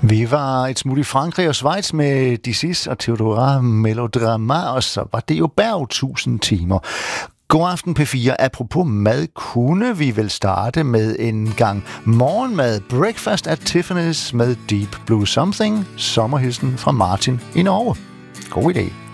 Vi var et smut i Frankrig og Schweiz med Disis og Theodora Melodrama, og så var det jo Berg 1000 timer. God aften P4. Apropos mad, kunne vi vel starte med en gang morgenmad. Breakfast at Tiffany's med Deep Blue Something. Sommerhilsen fra Martin i Norge. God idé.